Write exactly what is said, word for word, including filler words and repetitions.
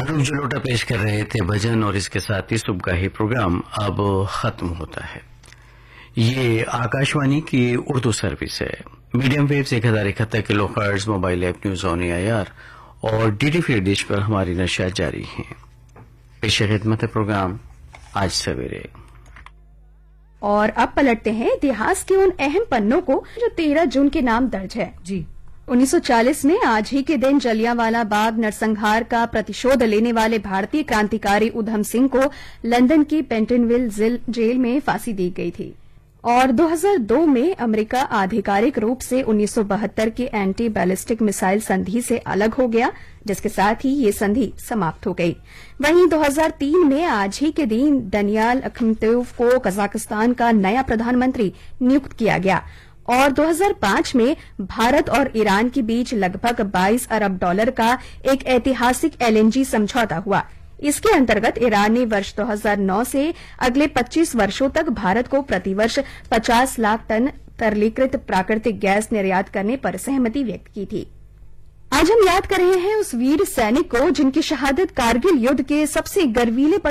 मारूफ जलोटा पेश कर रहे थे भजन और इसके साथ ही सुबह का ही प्रोग्राम अब खत्म होता है। ये आकाशवाणी की उर्दू सर्विस है। मीडियम वेव्स एक हजार इकहत्तर kilo hertz, mobile app news on AIR और डीडी फ्री डिश पर हमारी नशियात जारी हैं। पेश खिदमत प्रोग्राम आज सवेरे। और अब पलटते हैं इतिहास के उन अहम पन्नों को जो तेरह जून के नाम दर्ज है। जी उन्नीस सौ चालीस में आज ही के दिन जलियांवाला बाग नरसंहार का प्रतिशोध लेने वाले भारतीय क्रांतिकारी उधम सिंह को लंदन की पेंटनविल जेल में फांसी दी गई थी। और दो हज़ार दो में अमेरिका आधिकारिक रूप से उन्नीस सौ बहत्तर की एंटी बैलिस्टिक मिसाइल संधि से अलग हो गया, जिसके साथ ही ये संधि समाप्त हो गई। वहीं दो हज़ार तीन में आज ही के दिन दनियाल अखमतोव को कजाकिस्तान का नया प्रधानमंत्री नियुक्त किया गया। और दो हज़ार पाँच में भारत और ईरान के बीच लगभग बाईस अरब डॉलर का एक ऐतिहासिक एलएनजी समझौता हुआ। इसके अंतर्गत ईरान ने वर्ष दो हज़ार नौ से अगले पच्चीस वर्षों तक भारत को प्रतिवर्ष पचास लाख टन तरलीकृत प्राकृतिक गैस निर्यात करने पर सहमति व्यक्त की थी। आज हम याद कर रहे हैं उस वीर सैनिक को जिनकी शहादत कारगिल युद्ध के सबसे गर्वीले